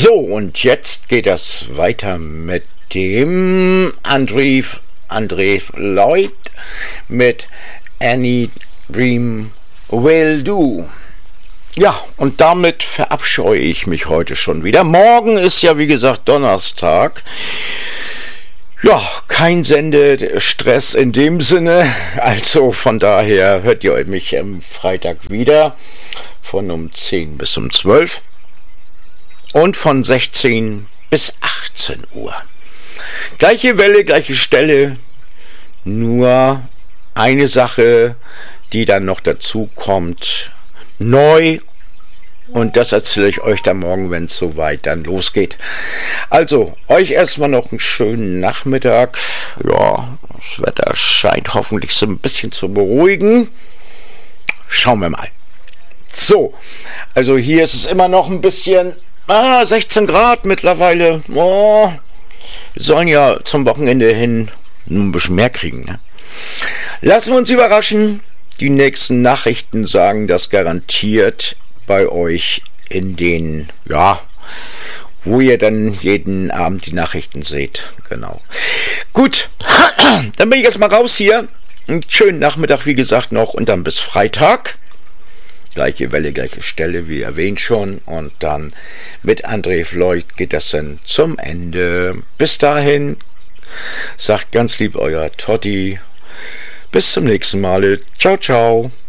So, und jetzt geht das weiter mit dem André Lloyd mit Any Dream Will Do. Ja, und damit verabscheue ich mich heute schon wieder. Morgen ist ja, wie gesagt, Donnerstag. Ja, kein Sendestress in dem Sinne. Also von daher hört ihr mich am Freitag wieder von um 10 bis um 12 und von 16 bis 18 Uhr. Gleiche Welle, gleiche Stelle, nur eine Sache, die dann noch dazu kommt, neu, und das erzähle ich euch dann morgen, wenn es soweit dann losgeht. Also, euch erstmal noch einen schönen Nachmittag. Ja, das Wetter scheint hoffentlich so ein bisschen zu beruhigen. Schauen wir mal. So, also hier ist es immer noch ein bisschen, 16 Grad mittlerweile. Oh, wir sollen ja zum Wochenende hin ein bisschen mehr kriegen. Ne? Lassen wir uns überraschen. Die nächsten Nachrichten sagen das garantiert bei euch in den, wo ihr dann jeden Abend die Nachrichten seht. Genau. Gut, dann bin ich jetzt mal raus hier. Einen schönen Nachmittag, wie gesagt, noch und dann bis Freitag. Gleiche Welle, gleiche Stelle, wie erwähnt schon. Und dann mit André Lloyd geht das dann zum Ende. Bis dahin, sagt ganz lieb euer Totti. Bis zum nächsten Mal. Ciao, ciao.